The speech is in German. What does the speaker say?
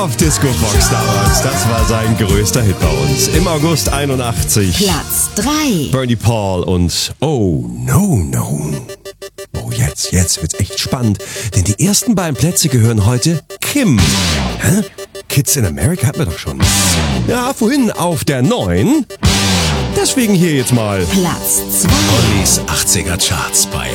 auf Disco Fox damals. Das war sein größter Hit bei uns. Im August 81. Platz 3. Bernie Paul und Oh No No. Oh, jetzt wird's echt spannend, denn die ersten beiden Plätze gehören heute Kim. Hä? Kids in America hatten wir doch schon. Ja, vorhin auf der 9. Deswegen hier jetzt mal Platz 2. Ollis 80er Charts bei